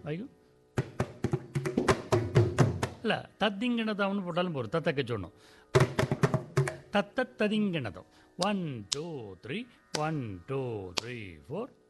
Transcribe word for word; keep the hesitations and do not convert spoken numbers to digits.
ஐயோ இல்லை தத்திங்கிணதம்னு போட்டாலும் போதும். தத்தக்க சொன்னோம். தத்த ததிங்கிணதம். One two three one two three four